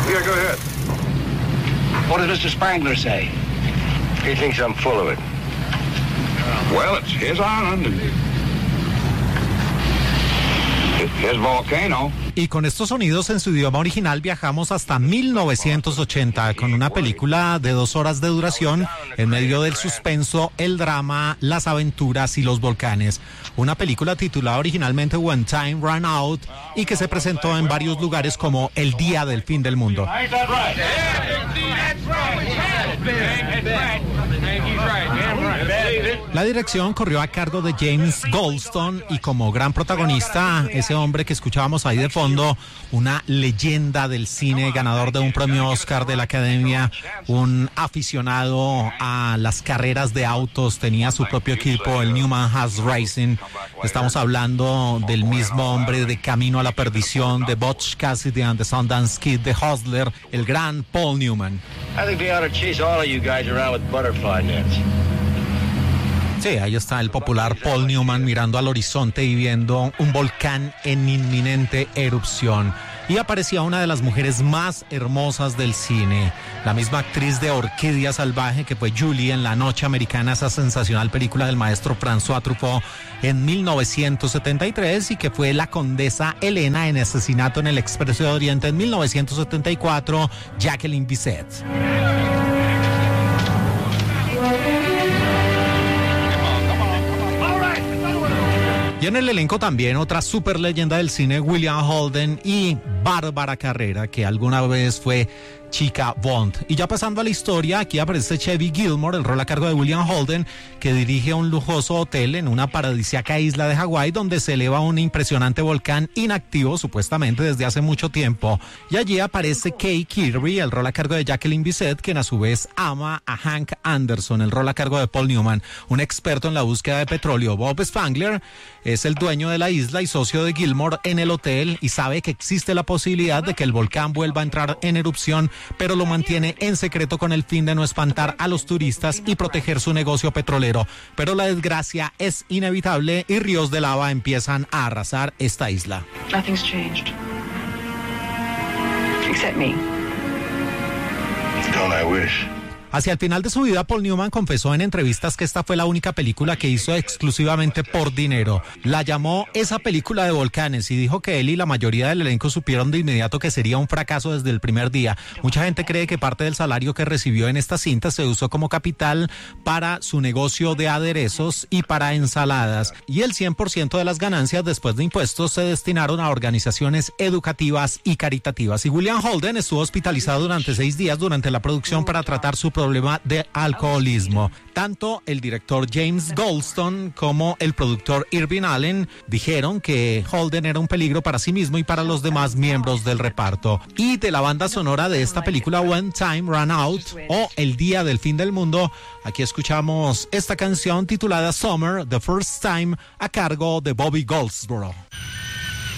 Yeah, go ahead. What does Mr. Spangler say? He thinks I'm full of it. Well, it's his island and his volcano. Y con estos sonidos en su idioma original viajamos hasta 1980 con una película de 2 horas de duración en medio del suspenso, el drama, las aventuras y los volcanes. Una película titulada originalmente When Time Ran Out y que se presentó en varios lugares como el día del fin del mundo. La dirección corrió a cargo de James Goldstone y como gran protagonista ese hombre que escuchábamos ahí de fondo, una leyenda del cine, ganador de un premio Oscar de la Academia, un aficionado a las carreras de autos, tenía su propio equipo, el Newman Haas Racing. Estamos hablando del mismo hombre de Camino a la Perdición, de Butch Cassidy and the Sundance Kid, de Hustler, el gran Paul Newman. I think they ought to chase all of you guys around with butterfly nets. Sí, ahí está el popular Paul Newman mirando al horizonte y viendo un volcán en inminente erupción. Y aparecía una de las mujeres más hermosas del cine, la misma actriz de Orquídea Salvaje que fue Julie en La Noche Americana, esa sensacional película del maestro François Truffaut en 1973 y que fue la condesa Elena en Asesinato en el Expreso de Oriente en 1974, Jacqueline Bisset. Y en el elenco también otra super leyenda del cine, William Holden y Bárbara Carrera, que alguna vez fue chica Bond. Y ya pasando a la historia, aquí aparece Chevy Gilmore, el rol a cargo de William Holden, que dirige un lujoso hotel en una paradisíaca isla de Hawái donde se eleva un impresionante volcán inactivo supuestamente desde hace mucho tiempo. Y allí aparece Kay Kirby, el rol a cargo de Jacqueline Bisset, quien a su vez ama a Hank Anderson, el rol a cargo de Paul Newman, un experto en la búsqueda de petróleo. Bob Spangler es el dueño de la isla y socio de Gilmore en el hotel y sabe que existe la posibilidad de que el volcán vuelva a entrar en erupción, pero lo mantiene en secreto con el fin de no espantar a los turistas y proteger su negocio petrolero. Pero la desgracia es inevitable y ríos de lava empiezan a arrasar esta isla. Nothing's changed. Except me. Don't I wish? Hacia el final de su vida, Paul Newman confesó en entrevistas que esta fue la única película que hizo exclusivamente por dinero. La llamó esa película de volcanes y dijo que él y la mayoría del elenco supieron de inmediato que sería un fracaso desde el primer día. Mucha gente cree que parte del salario que recibió en esta cinta se usó como capital para su negocio de aderezos y para ensaladas. Y el 100% de las ganancias después de impuestos se destinaron a organizaciones educativas y caritativas. Y William Holden estuvo hospitalizado durante 6 días durante la producción para tratar su problema de alcoholismo. Tanto el director James Goldstone como el productor Irving Allen dijeron que Holden era un peligro para sí mismo y para los demás miembros del reparto. Y de la banda sonora de esta película When Time Ran Out o El Día del Fin del Mundo, aquí escuchamos esta canción titulada Summer, The First Time, a cargo de Bobby Goldsboro.